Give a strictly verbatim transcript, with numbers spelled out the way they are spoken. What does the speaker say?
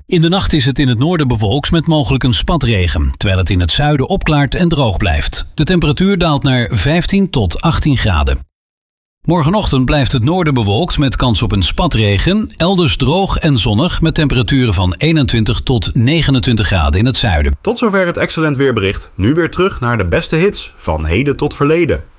In de nacht is het in het noorden bewolkt met mogelijk een spatregen, terwijl het in het zuiden opklaart en droog blijft. De temperatuur daalt naar vijftien tot achttien graden. Morgenochtend blijft het noorden bewolkt met kans op een spatregen, elders droog en zonnig met temperaturen van eenentwintig tot negenentwintig graden in het zuiden. Tot zover het Excellent Weerbericht. Nu weer terug naar de beste hits van heden tot verleden.